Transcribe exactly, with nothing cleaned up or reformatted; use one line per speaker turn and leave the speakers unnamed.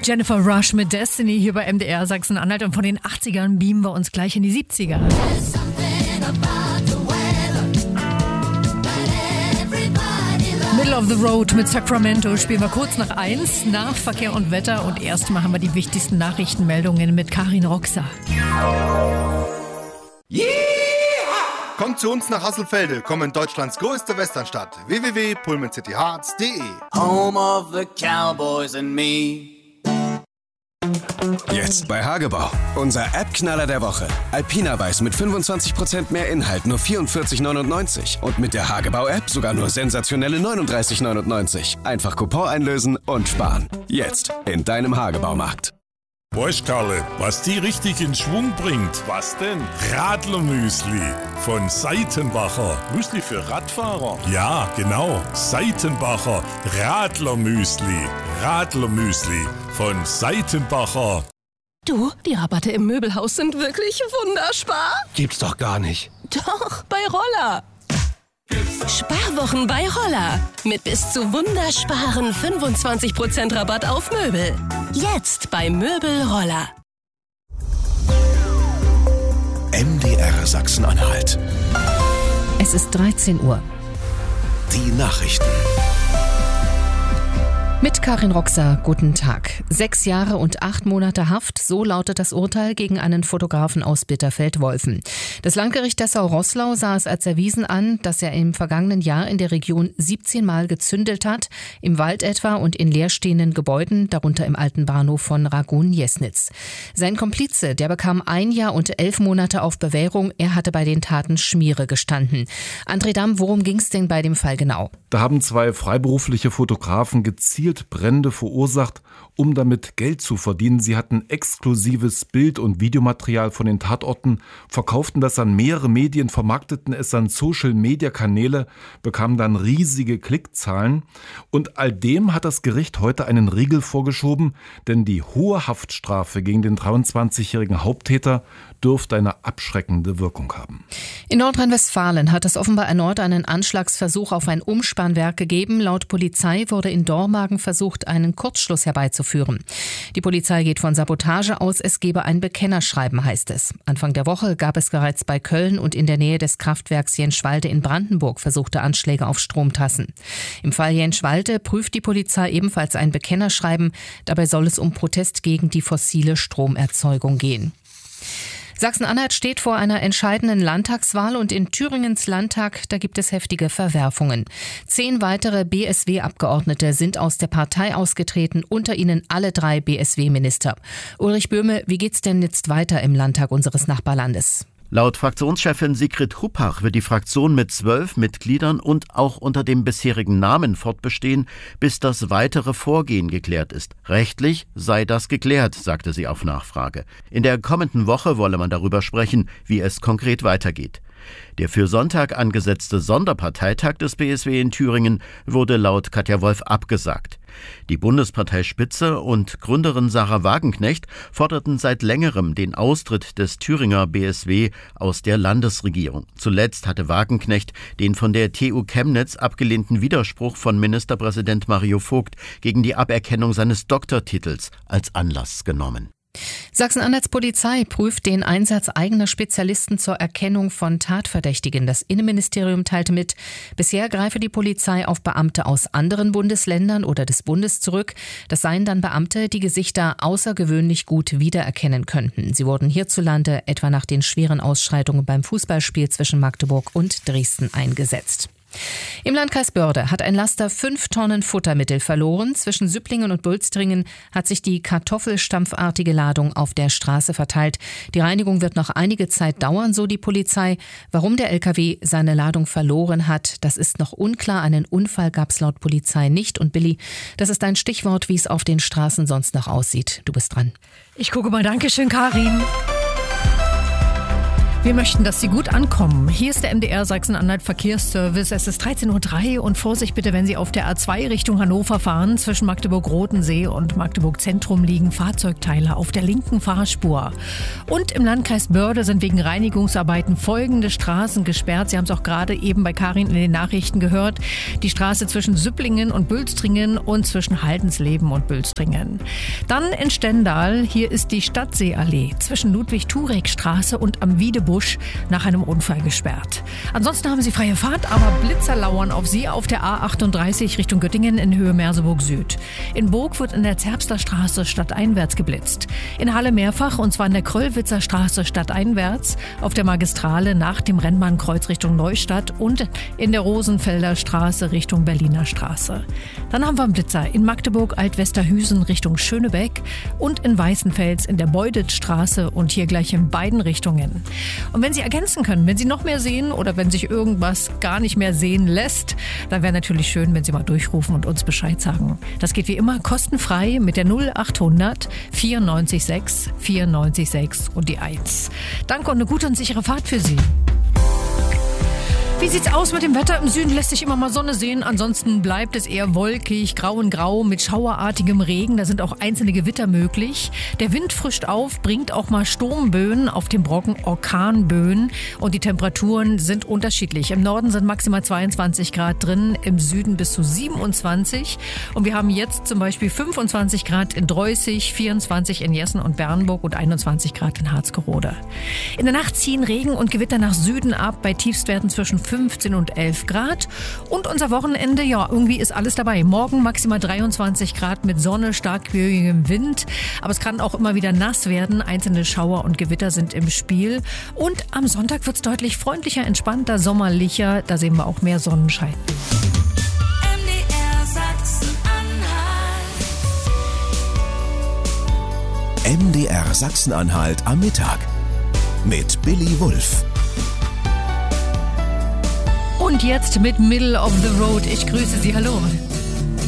Jennifer Rush mit Destiny hier bei M D R Sachsen-Anhalt, und von den achtzigern beamen wir uns gleich in die siebziger. Middle of the Road mit Sacramento spielen wir kurz nach eins, nach Verkehr und Wetter, und erst machen wir die wichtigsten Nachrichtenmeldungen mit Karin Roxer.
Yeah! Kommt zu uns nach Hasselfelde, komm in Deutschlands größte Westernstadt. w w w punkt pullman city hearts punkt de.
Home of the Cowboys and me.
Jetzt bei Hagebau. Unser App-Knaller der Woche. Alpina Weiß mit fünfundzwanzig Prozent mehr Inhalt, nur vierundvierzig neunundneunzig. Und mit der Hagebau-App sogar nur sensationelle neununddreißig neunundneunzig. Einfach Coupon einlösen und sparen. Jetzt in deinem Hagebaumarkt.
Weißt Karle, was die richtig in Schwung bringt? Was denn? Radlermüsli von Seitenbacher. Müsli für Radfahrer? Ja, genau. Seitenbacher Radlermüsli. Radlermüsli von Seitenbacher.
Du, die Rabatte im Möbelhaus sind wirklich wunderspar.
Gibt's doch gar nicht.
Doch, bei Roller. Sparwochen bei Roller. Mit bis zu wundersparen fünfundzwanzig Prozent Rabatt auf Möbel. Jetzt bei Möbel Roller.
M D R Sachsen-Anhalt.
Es ist dreizehn Uhr.
Die Nachrichten.
Mit Karin Roxer, guten Tag. Sechs Jahre und acht Monate Haft, so lautet das Urteil gegen einen Fotografen aus Bitterfeld-Wolfen. Das Landgericht Dessau-Roßlau sah es als erwiesen an, dass er im vergangenen Jahr in der Region siebzehn Mal gezündelt hat, im Wald etwa und in leerstehenden Gebäuden, darunter im alten Bahnhof von Ragun-Jesnitz. Sein Komplize, der bekam ein Jahr und elf Monate auf Bewährung, er hatte bei den Taten Schmiere gestanden. André Damm, worum ging es denn bei dem Fall genau?
Da haben zwei freiberufliche Fotografen gezielt Brände verursacht, um damit Geld zu verdienen. Sie hatten exklusives Bild- und Videomaterial von den Tatorten, verkauften das an mehrere Medien, vermarkteten es an Social-Media-Kanäle, bekamen dann riesige Klickzahlen. Und all dem hat das Gericht heute einen Riegel vorgeschoben, denn die hohe Haftstrafe gegen den dreiundzwanzigjährigen Haupttäter dürfte eine abschreckende Wirkung haben.
In Nordrhein-Westfalen hat es offenbar erneut einen Anschlagsversuch auf ein Umspannwerk gegeben. Laut Polizei wurde in Dormagen versucht, einen Kurzschluss herbeizuführen. Die Polizei geht von Sabotage aus, es gebe ein Bekennerschreiben, heißt es. Anfang der Woche gab es bereits bei Köln und in der Nähe des Kraftwerks Jenschwalde in Brandenburg versuchte Anschläge auf Stromtassen. Im Fall Jenschwalde prüft die Polizei ebenfalls ein Bekennerschreiben. Dabei soll es um Protest gegen die fossile Stromerzeugung gehen. Sachsen-Anhalt steht vor einer entscheidenden Landtagswahl, und in Thüringens Landtag, da gibt es heftige Verwerfungen. Zehn weitere B S W-Abgeordnete sind aus der Partei ausgetreten, unter ihnen alle drei B S W-Minister. Ulrich Böhme, wie geht's denn jetzt weiter im Landtag unseres Nachbarlandes?
Laut Fraktionschefin Sigrid Huppach wird die Fraktion mit zwölf Mitgliedern und auch unter dem bisherigen Namen fortbestehen, bis das weitere Vorgehen geklärt ist. Rechtlich sei das geklärt, sagte sie auf Nachfrage. In der kommenden Woche wolle man darüber sprechen, wie es konkret weitergeht. Der für Sonntag angesetzte Sonderparteitag des B S W in Thüringen wurde laut Katja Wolf abgesagt. Die Bundesparteispitze und Gründerin Sarah Wagenknecht forderten seit längerem den Austritt des Thüringer B S W aus der Landesregierung. Zuletzt hatte Wagenknecht den von der T U Chemnitz abgelehnten Widerspruch von Ministerpräsident Mario Vogt gegen die Aberkennung seines Doktortitels als Anlass genommen.
Sachsen-Anhalts Polizei prüft den Einsatz eigener Spezialisten zur Erkennung von Tatverdächtigen. Das Innenministerium teilte mit, bisher greife die Polizei auf Beamte aus anderen Bundesländern oder des Bundes zurück. Das seien dann Beamte, die Gesichter außergewöhnlich gut wiedererkennen könnten. Sie wurden hierzulande etwa nach den schweren Ausschreitungen beim Fußballspiel zwischen Magdeburg und Dresden eingesetzt. Im Landkreis Börde hat ein Laster fünf Tonnen Futtermittel verloren. Zwischen Süpplingen und Bülstringen hat sich die kartoffelstampfartige Ladung auf der Straße verteilt. Die Reinigung wird noch einige Zeit dauern, so die Polizei. Warum der L K W seine Ladung verloren hat, das ist noch unklar. Einen Unfall gab es laut Polizei nicht. Und Billy, das ist ein Stichwort, wie es auf den Straßen sonst noch aussieht. Du bist dran.
Ich gucke mal. Dankeschön, Karin. Wir möchten, dass Sie gut ankommen. Hier ist der M D R Sachsen-Anhalt Verkehrsservice. Es ist dreizehn Uhr drei und Vorsicht bitte, wenn Sie auf der A zwei Richtung Hannover fahren. Zwischen Magdeburg-Rodensee und Magdeburg-Zentrum liegen Fahrzeugteile auf der linken Fahrspur. Und im Landkreis Börde sind wegen Reinigungsarbeiten folgende Straßen gesperrt. Sie haben es auch gerade eben bei Karin in den Nachrichten gehört. Die Straße zwischen Süpplingen und Bülstringen und zwischen Haldensleben und Bülstringen. Dann in Stendal, hier ist die Stadtseeallee zwischen Ludwig-Turek-Straße und am Wiedebusch nach einem Unfall gesperrt. Ansonsten haben Sie freie Fahrt, aber Blitzer lauern auf Sie auf der A achtunddreißig Richtung Göttingen in Höhe Merseburg Süd. In Burg wird in der Zerbster Straße stadteinwärts geblitzt. In Halle mehrfach, und zwar in der Kröllwitzer Straße stadteinwärts, auf der Magistrale nach dem Rennbahnkreuz Richtung Neustadt und in der Rosenfelder Straße Richtung Berliner Straße. Dann haben wir einen Blitzer in Magdeburg Altwesterhüsen Richtung Schönebeck und in Weißenfels in der Beuditstraße und hier gleich in beiden Richtungen. Und wenn Sie ergänzen können, wenn Sie noch mehr sehen oder wenn sich irgendwas gar nicht mehr sehen lässt, dann wäre natürlich schön, wenn Sie mal durchrufen und uns Bescheid sagen. Das geht wie immer kostenfrei mit der null achthundert vierundneunzig sechs vierundneunzig sechs und die eins. Danke und eine gute und sichere Fahrt für Sie. Wie sieht's aus mit dem Wetter? Im Süden lässt sich immer mal Sonne sehen. Ansonsten bleibt es eher wolkig, grau in grau mit schauerartigem Regen. Da sind auch einzelne Gewitter möglich. Der Wind frischt auf, bringt auch mal Sturmböen, auf dem Brocken Orkanböen. Und die Temperaturen sind unterschiedlich. Im Norden sind maximal zweiundzwanzig Grad drin, im Süden bis zu siebenundzwanzig. Und wir haben jetzt zum Beispiel fünfundzwanzig Grad in Dreußig, vierundzwanzig in Jessen und Bernburg und einundzwanzig Grad in Harzgerode. In der Nacht ziehen Regen und Gewitter nach Süden ab, bei Tiefstwerten zwischen fünfzehn und elf Grad. Und unser Wochenende, ja, irgendwie ist alles dabei. Morgen maximal dreiundzwanzig Grad mit Sonne, starkböigem Wind. Aber es kann auch immer wieder nass werden. Einzelne Schauer und Gewitter sind im Spiel. Und am Sonntag wird es deutlich freundlicher, entspannter, sommerlicher. Da sehen wir auch mehr Sonnenschein.
M D R Sachsen-Anhalt.
M D R Sachsen-Anhalt am Mittag mit Billy Wulff.
Und jetzt mit Middle of the Road. Ich grüße Sie. Hallo.